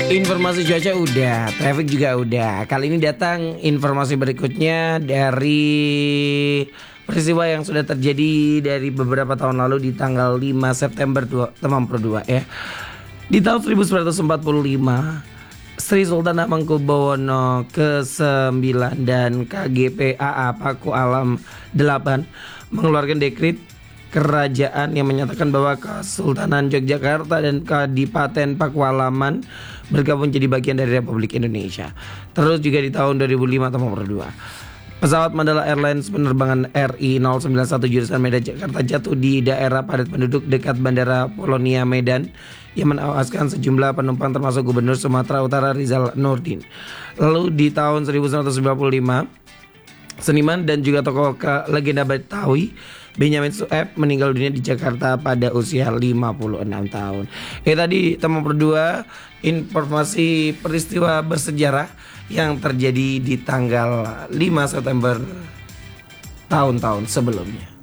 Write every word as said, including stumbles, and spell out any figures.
Informasi cuaca udah, traffic juga udah. Kali ini datang informasi berikutnya dari peristiwa yang sudah terjadi dari beberapa tahun lalu di tanggal lima September dua ribu dua ya. Di tahun seribu sembilan ratus empat puluh lima, Sri Sultan Hamengkubuwono kesembilan dan K G P A A Paku Alam delapan mengeluarkan dekrit kerajaan yang menyatakan bahwa Kesultanan Yogyakarta dan Kadipaten Pakualaman bergabung jadi bagian dari Republik Indonesia. Terus juga di tahun dua ribu lima atau dua ribu dua, pesawat Mandala Airlines penerbangan R I nol sembilan satu jurusan Medan Jakarta jatuh di daerah padat penduduk dekat Bandara Polonia Medan yang menewaskan sejumlah penumpang termasuk Gubernur Sumatera Utara Rizal Nurdin. Lalu di tahun seribu sembilan ratus sembilan puluh lima, seniman dan juga tokoh legenda Betawi Benyamin Sueb meninggal dunia di Jakarta pada usia lima puluh enam tahun. Eh tadi teman berdua informasi peristiwa bersejarah yang terjadi di tanggal lima September tahun-tahun sebelumnya.